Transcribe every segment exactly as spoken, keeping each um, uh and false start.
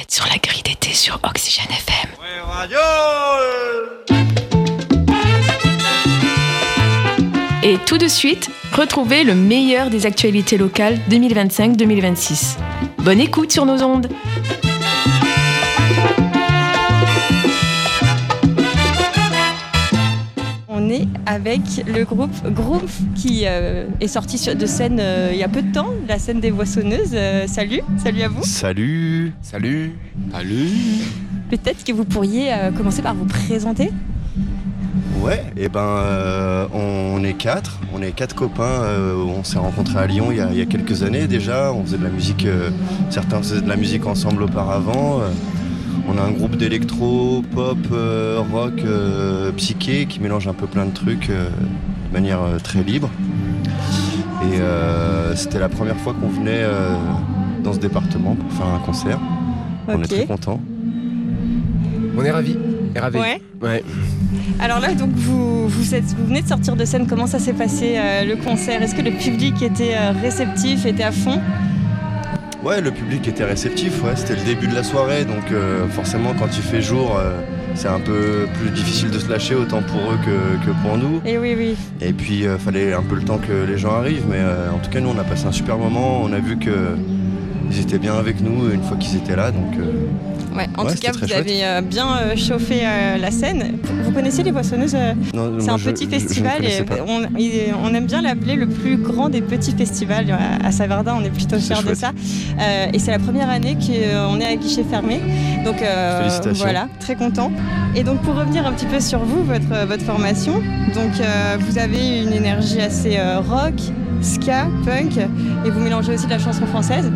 sur la grille d'été sur Oxygène F M. Ouais, radio. Et tout de suite, retrouvez le meilleur des actualités locales deux mille vingt-cinq deux mille vingt-six. Bonne écoute sur nos ondes. On est avec le groupe Groupe qui euh, est sorti sur, de scène euh, il y a peu de temps, la scène des Boissonneuses. Euh, salut, salut à vous. Salut, salut, salut. Peut-être que vous pourriez euh, commencer par vous présenter. Ouais, et ben euh, on est quatre, on est quatre copains, euh, on s'est rencontrés à Lyon il y, a, il y a quelques années déjà, on faisait de la musique, euh, certains faisaient de la musique ensemble auparavant. Euh, on a un groupe d'électro, pop, euh, rock, euh, psyché qui mélange un peu plein de trucs euh, de manière euh, très libre. Et euh, c'était la première fois qu'on venait euh, dans ce département pour faire un concert. Okay. On est très contents. On est ravis. ravis. Ouais. Ouais. Alors là, donc vous, vous, êtes, vous venez de sortir de scène. Comment ça s'est passé euh, le concert? Est-ce que le public était euh, réceptif, était à fond? Ouais, le public était réceptif. Ouais, c'était le début de la soirée, donc euh, forcément, quand il fait jour, euh, c'est un peu plus difficile de se lâcher, autant pour eux que, que pour nous. Et oui, oui. Et puis, il euh, fallait un peu le temps que les gens arrivent, mais euh, en tout cas, nous, on a passé un super moment. On a vu qu'ils étaient bien avec nous une fois qu'ils étaient là, donc. Euh, Ouais, en ouais, tout cas, vous chouette. avez euh, bien euh, chauffé euh, la scène. Vous connaissez les Boissonneuses? Non, c'est moi, un je, petit je, festival je et on, il, on aime bien l'appeler le plus grand des petits festivals à, à Saverdun. On est plutôt fiers de ça. Euh, et c'est la première année qu'on est à guichet fermé. Donc euh, félicitations. Voilà, très content. Et donc pour revenir un petit peu sur vous, votre, votre formation, donc euh, vous avez une énergie assez euh, rock, ska, punk, et vous mélangez aussi de la chanson française.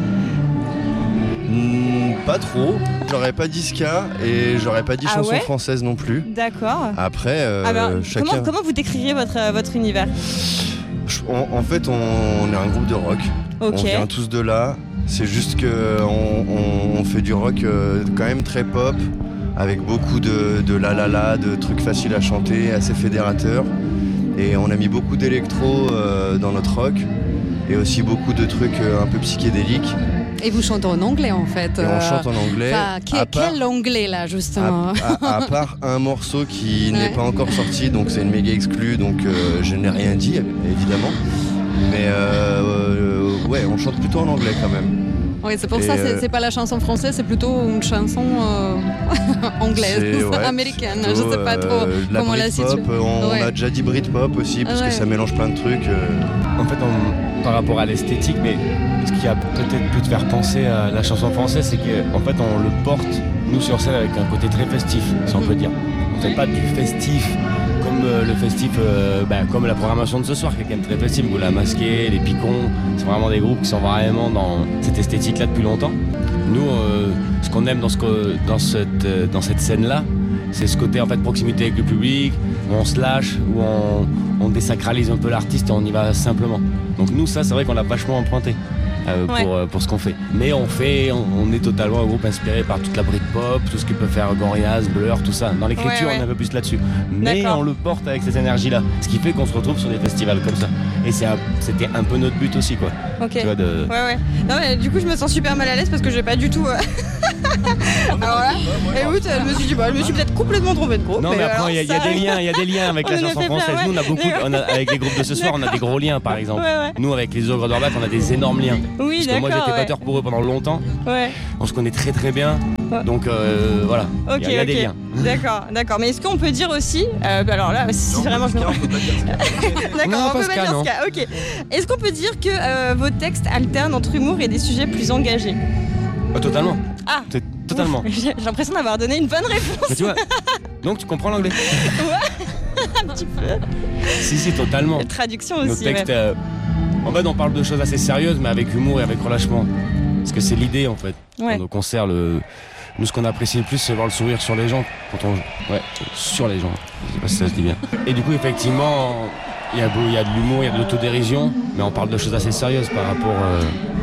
Pas trop, j'aurais pas dit ska et j'aurais pas dit ah chanson ouais française non plus. D'accord. Après, euh, ah ben, chacun... comment, comment vous décririez votre, votre univers? En, en fait, on, on est un groupe de rock. Okay. On vient tous de là. C'est juste qu'on on, on fait du rock euh, quand même très pop, avec beaucoup de, de la la la, de trucs faciles à chanter, assez fédérateurs. Et on a mis beaucoup d'électro euh, dans notre rock et aussi beaucoup de trucs euh, un peu psychédéliques. Et vous chantez en anglais en fait. Et on chante en anglais. Enfin, quel, part, quel anglais là justement à, à, à part un morceau qui ouais. n'est pas encore sorti, donc c'est une méga exclue, donc euh, je n'ai rien dit évidemment. Mais euh, euh, ouais, on chante plutôt en anglais quand même. Oui, c'est pour et ça, c'est, euh, c'est pas la chanson française, c'est plutôt une chanson euh, anglaise, ouais, américaine. Plutôt, je sais pas trop euh, la comment la situer. On, ouais. on a déjà dit Britpop aussi, parce ouais. que ça mélange plein de trucs. Euh... En fait, on, par rapport à l'esthétique, mais ce qui a peut-être pu te faire penser à la chanson française, c'est qu'en fait, on le porte, nous, sur scène, avec un côté très festif, si on peut dire. On fait pas du festif comme euh, le festif, euh, bah, comme la programmation de ce soir, qui est quand même très festif. Vous la masquez, les picons, c'est vraiment des groupes qui sont vraiment dans cette esthétique-là depuis longtemps. Nous, euh, ce qu'on aime dans, ce, dans, cette, euh, dans cette scène-là, c'est ce côté en fait proximité avec le public, où on se lâche, où on, on désacralise un peu l'artiste et on y va simplement. Donc nous, ça, c'est vrai qu'on l'a vachement emprunté. Euh, ouais. pour, euh, pour ce qu'on fait. Mais on fait, on, on est totalement un groupe inspiré par toute la Britpop, tout ce que peut faire Gorillaz, Blur, tout ça. Dans l'écriture, ouais, ouais. on est un peu plus là-dessus. Mais D'accord. on le porte avec cette énergie-là. Ce qui fait qu'on se retrouve sur des festivals comme ça. Et c'est un, c'était un peu notre but aussi, quoi. Ok. Tu vois, de... Ouais, ouais. Non, mais du coup, je me sens super mal à l'aise parce que j'ai pas du tout. Euh... alors là, écoute, je me suis dit, bah, je me suis peut-être complètement trompée de groupe. Non, mais, mais après, il y, ça... y a des liens, il y a des liens avec la chanson française. Bien, ouais. Nous, on a beaucoup, on a, avec les groupes de ce soir, on a des gros liens, par exemple. Ouais, ouais. Nous, avec les Ogres d'Orbach, on a des énormes liens. Oui, parce d'accord. Que moi, j'étais batteur ouais. pour eux pendant longtemps. Ouais. On se connaît très très bien. Ouais. Donc euh, voilà. Ok, il y a, il y a okay. des liens. D'accord, d'accord. Mais est-ce qu'on peut dire aussi, euh, alors là, si non, vraiment je me. D'accord, non, on peut pas dire ska. Ok. Est-ce qu'on peut dire que euh, vos textes alternent entre humour et des sujets plus engagés? Oh, totalement. Ah. C'est totalement. J'ai l'impression d'avoir donné une bonne réponse. Mais tu vois, donc tu comprends l'anglais. Ouais. Un petit peu. Si si, totalement. La traduction aussi. Nos textes. Ouais. Euh, en fait, on parle de choses assez sérieuses, mais avec humour et avec relâchement. Parce que c'est l'idée en fait. Ouais. Dans nos concerts, le... nous ce qu'on apprécie le plus, c'est voir le sourire sur les gens. Quand on... Ouais, sur les gens. Je sais pas si ça se dit bien. Et du coup, effectivement, il y a, il y a de l'humour, il y a de l'autodérision, mais on parle de choses assez sérieuses par rapport euh,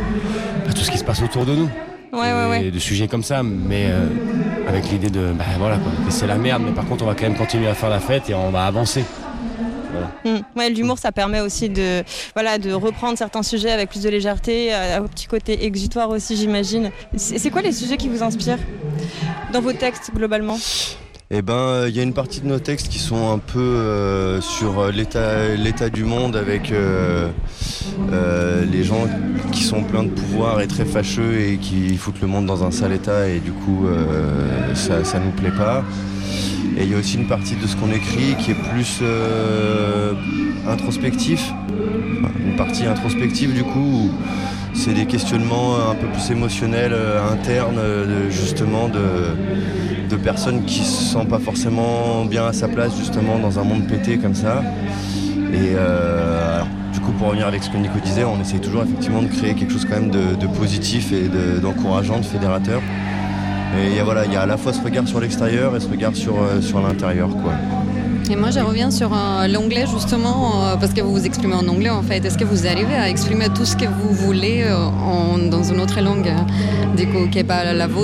à tout ce qui se passe autour de nous. Ouais, et, ouais, ouais. De sujets comme ça, mais euh, avec l'idée de, bah voilà quoi, que c'est la merde, mais par contre on va quand même continuer à faire la fête et on va avancer. Voilà. Mmh. Ouais, l'humour, ça permet aussi de, voilà, de reprendre certains sujets avec plus de légèreté, un petit côté exutoire aussi, j'imagine. C'est, c'est quoi les sujets qui vous inspirent dans vos textes, globalement ? Eh ben, il y a une partie de nos textes qui sont un peu euh, sur l'état, l'état du monde avec euh, euh, les gens qui sont pleins de pouvoir et très fâcheux et qui foutent le monde dans un sale état et du coup euh, ça, ça nous plaît pas. Et il y a aussi une partie de ce qu'on écrit qui est plus euh, introspectif, une partie introspective du coup où c'est des questionnements un peu plus émotionnels, euh, internes, euh, justement de, de personnes qui se sentent pas forcément bien à sa place justement dans un monde pété comme ça. Et euh, alors, du coup, pour revenir avec ce que Nico disait, on essaye toujours effectivement de créer quelque chose quand même de, de positif et de, d'encourageant, de fédérateur. Et il y a, voilà, il y a à la fois ce regard sur l'extérieur et ce regard sur, euh, sur l'intérieur, quoi. Et moi, je reviens sur euh, l'anglais justement, euh, parce que vous vous exprimez en anglais en fait. Est-ce que vous arrivez à exprimer tout ce que vous voulez euh, en, dans une autre langue, euh, du coup, qui n'est pas la vôtre ?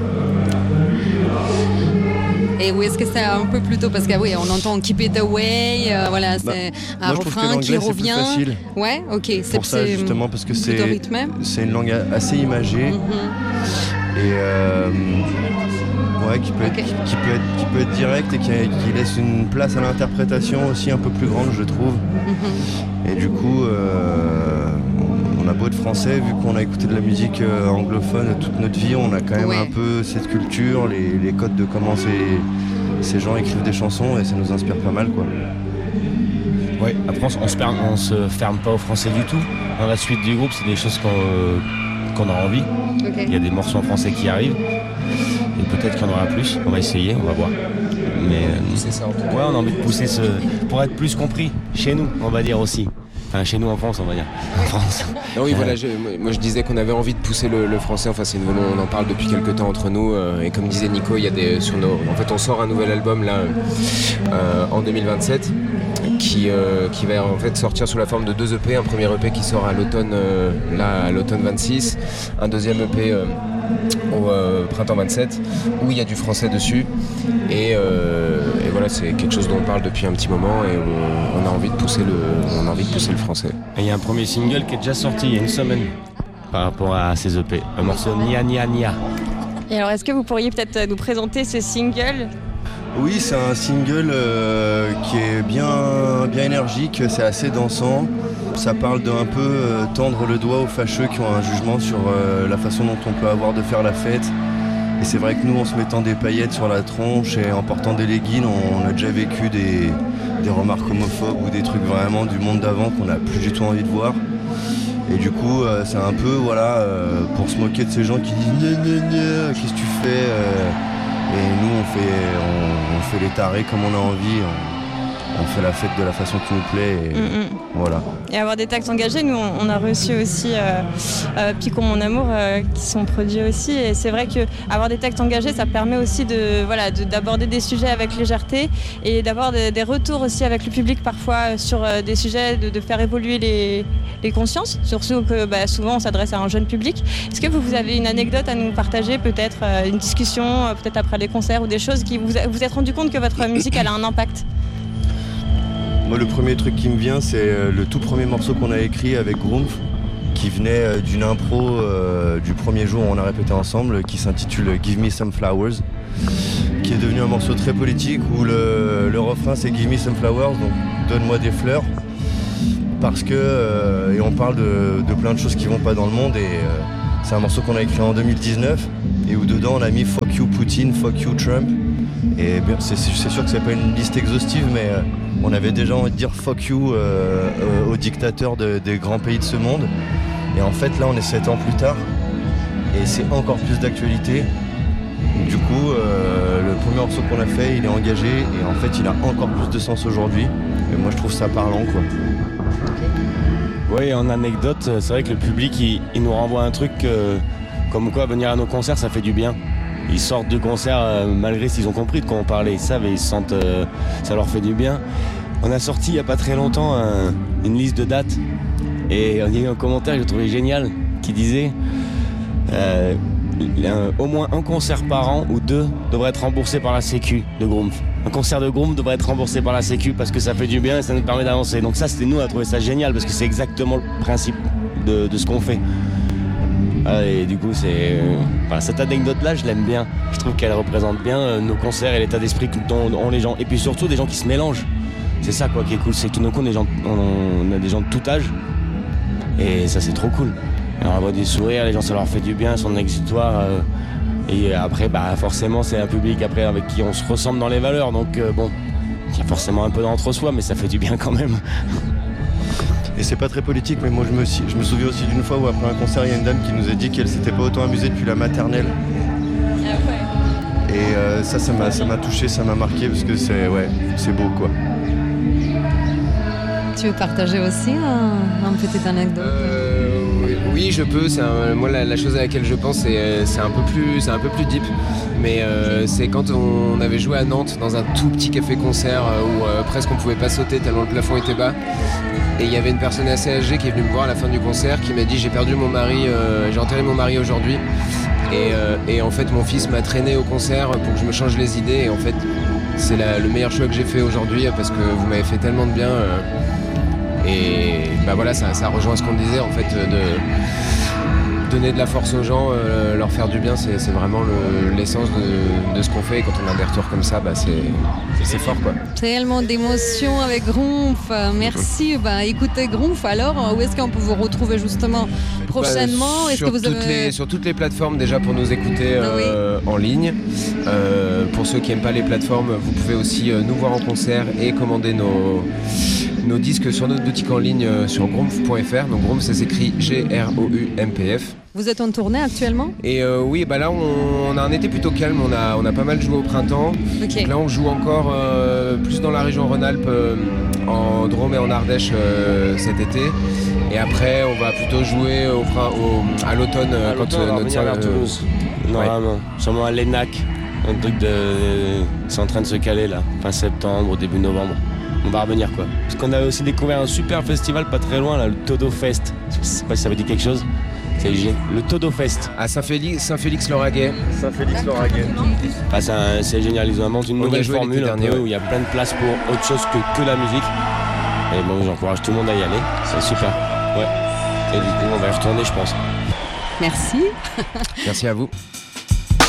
Et oui, est-ce que c'est un peu plus tôt parce que oui, on entend Keep It Away, euh, voilà, bah, c'est un moi, refrain qui revient. C'est plus facile. Ouais, ok. Pour c'est ça c'est justement parce que c'est rythmé. C'est une langue assez imagée mm-hmm. et euh, ouais, qui peut être, okay. qui peut être, qui peut être direct et qui, qui laisse une place à l'interprétation aussi un peu plus grande, je trouve. Mm-hmm. Et du coup, euh, on a beau être français, vu qu'on a écouté de la musique euh, anglophone toute notre vie, on a quand même ouais. un peu cette culture, les, les codes de comment ces, ces gens écrivent des chansons et ça nous inspire pas mal, quoi. Ouais, après on, on, se ferme, on se ferme pas aux français du tout. Dans la suite du groupe, c'est des choses qu'on, euh, qu'on a envie. Okay. Il y a des morceaux en français qui arrivent. Et peut-être qu'il y en aura plus. On va essayer, on va voir. Mais euh, ça, en tout cas. Ouais, on a envie de pousser ce pour être plus compris chez nous, on va dire aussi. Enfin, chez nous en France, on va dire. En France. Non, oui, voilà. Je, moi, je disais qu'on avait envie de pousser le, le français. Enfin, c'est une, on en parle depuis quelques temps entre nous. Euh, et comme disait Nico, il y a des sur nos. En fait, on sort un nouvel album là euh, en deux mille vingt-sept. Qui, euh, qui va en fait sortir sous la forme de deux E P, un premier E P qui sort à l'automne, euh, là, à l'automne vingt-six, un deuxième E P euh, au euh, printemps vingt-sept où il y a du français dessus et, euh, et voilà, c'est quelque chose dont on parle depuis un petit moment et on, on a envie de pousser le, on a envie de pousser le français. Et il y a un premier single qui est déjà sorti il y a une semaine par rapport à ces E P, un morceau Nia Nia Nia. Et alors est-ce que vous pourriez peut-être nous présenter ce single ? Oui, c'est un single euh, qui est bien, bien énergique, c'est assez dansant. Ça parle d'un peu euh, tendre le doigt aux fâcheux qui ont un jugement sur euh, la façon dont on peut avoir de faire la fête. Et c'est vrai que nous, en se mettant des paillettes sur la tronche et en portant des leggings, on, on a déjà vécu des, des remarques homophobes ou des trucs vraiment du monde d'avant qu'on n'a plus du tout envie de voir. Et du coup, euh, c'est un peu, voilà, euh, pour se moquer de ces gens qui disent « Nya nya nya, qu'est-ce que tu fais euh, ?» Et nous, on fait, on, on fait les tarés comme on a envie, on, on fait la fête de la façon qui nous plaît, et mm-hmm. voilà. Et avoir des textes engagés, nous, on, on a reçu aussi euh, euh, Picon Mon Amour, euh, qui sont produits aussi, et c'est vrai qu'avoir des textes engagés, ça permet aussi de, voilà, de, d'aborder des sujets avec légèreté, et d'avoir des, des retours aussi avec le public parfois sur euh, des sujets, de, de faire évoluer les, les consciences, surtout que bah, souvent on s'adresse à un jeune public. Est-ce que vous, vous avez une anecdote à nous partager, peut-être euh, une discussion, euh, peut-être après des concerts ou des choses qui vous vous êtes rendu compte que votre musique elle a un impact? Moi, le premier truc qui me vient, c'est le tout premier morceau qu'on a écrit avec Groomf, qui venait d'une impro euh, du premier jour où on a répété ensemble, qui s'intitule Give Me Some Flowers, qui est devenu un morceau très politique où le, le refrain c'est Give Me Some Flowers, donc donne-moi des fleurs, parce que euh, et on parle de, de plein de choses qui vont pas dans le monde, et euh, c'est un morceau qu'on a écrit en deux mille dix-neuf et où dedans on a mis Fuck you Poutine, Fuck you Trump. Et bien, c'est, c'est sûr que c'est pas une liste exhaustive, mais euh, on avait déjà envie de dire Fuck you euh, euh, aux dictateurs de, des grands pays de ce monde. Et en fait là on est sept ans plus tard et c'est encore plus d'actualité. Du coup euh, le premier morceau qu'on a fait il est engagé et en fait il a encore plus de sens aujourd'hui. Et moi je trouve ça parlant, quoi. Oui, en anecdote, c'est vrai que le public il, il nous renvoie un truc euh, comme quoi venir à nos concerts ça fait du bien. Ils sortent du concert euh, malgré s'ils ont compris de quoi on parlait, ils savent et ils se sentent, euh, ça leur fait du bien. On a sorti il n'y a pas très longtemps un, une liste de dates et il y a eu un commentaire que j'ai trouvé génial qui disait euh, un, au moins un concert par an ou deux devrait être remboursé par la Sécu de Groomf. Un concert de Groomf devrait être remboursé par la Sécu parce que ça fait du bien et ça nous permet d'avancer. Donc ça, c'était nous, on a trouvé ça génial parce que c'est exactement le principe de, de ce qu'on fait. Ah, et du coup, c'est euh, voilà, cette anecdote-là, je l'aime bien. Je trouve qu'elle représente bien euh, nos concerts et l'état d'esprit dont ont les gens. Et puis surtout, des gens qui se mélangent. C'est ça quoi qui est cool, c'est que tout d'un coup, on, est gens, on a des gens de tout âge. Et ça, c'est trop cool. Et on voit des sourires, les gens, ça leur fait du bien, son exutoire. Euh, et après, bah, forcément, c'est un public après avec qui on se ressemble dans les valeurs. Donc, euh, bon, il y a forcément un peu d'entre-soi, mais ça fait du bien quand même. Et c'est pas très politique, mais moi je me, je me souviens aussi d'une fois où après un concert, il y a une dame qui nous a dit qu'elle s'était pas autant amusée depuis la maternelle. Ah ouais. Et euh, ça, ça m'a, ça m'a touché, ça m'a marqué parce que c'est, ouais, c'est beau quoi. Tu veux partager aussi un, une petite anecdote? Euh, oui, oui, je peux. C'est un, moi, la, la chose à laquelle je pense, c'est, c'est un peu plus, c'est un peu plus deep. Mais euh, c'est quand on avait joué à Nantes dans un tout petit café-concert euh, où euh, presque on pouvait pas sauter tellement le plafond était bas. Et il y avait une personne assez âgée qui est venue me voir à la fin du concert qui m'a dit j'ai perdu mon mari, euh, j'ai enterré mon mari aujourd'hui. Et, euh, et en fait mon fils m'a traîné au concert pour que je me change les idées. Et en fait c'est la, le meilleur choix que j'ai fait aujourd'hui parce que vous m'avez fait tellement de bien. Euh, et bah voilà, ça, ça rejoint ce qu'on disait en fait de donner de la force aux gens, euh, leur faire du bien, c'est, c'est vraiment le, l'essence de, de ce qu'on fait. Et quand on a des retours comme ça, bah c'est, c'est fort quoi. Tellement d'émotions avec Groomf. Merci. Bah, écoutez Groomf, alors où est-ce qu'on peut vous retrouver justement prochainement? bah, Est-ce sur, que vous toutes avez... les, sur toutes les plateformes déjà pour nous écouter euh, oui. en ligne. Euh, pour ceux qui n'aiment pas les plateformes, vous pouvez aussi euh, nous voir en concert et commander nos... nos disques sur notre boutique en ligne euh, sur groomf point f r. Donc Groomf, ça s'écrit G R O U M P F. Vous êtes en tournée actuellement? Et euh, oui, bah là on, on a un été plutôt calme, on a, on a pas mal joué au printemps. Okay. Donc là on joue encore euh, plus dans la région Rhône-Alpes, euh, en Drôme et en Ardèche euh, cet été. Et après on va plutôt jouer au, au, à l'automne euh, à quand l'automne, euh, notre salle vers Toulouse. Normalement, ouais. Sûrement à l'E N A C, un truc de... c'est en train de se caler là, fin septembre, début novembre. On va revenir quoi. Parce qu'on a aussi découvert un super festival pas très loin là, le Todo Fest. Je sais pas si ça veut dire quelque chose. C'est le Todo Fest. À Saint-Félix, Saint-Félix-Lauragais. Saint-Félix-Lauragais. Enfin, c'est, un, c'est génial, ils ont inventé une on nouvelle formule un dernier, peu, ouais. où il y a plein de places pour autre chose que, que la musique. Et bon, j'encourage tout le monde à y aller. C'est super. Ouais. Et du coup, on va y retourner, je pense. Merci. Merci à vous.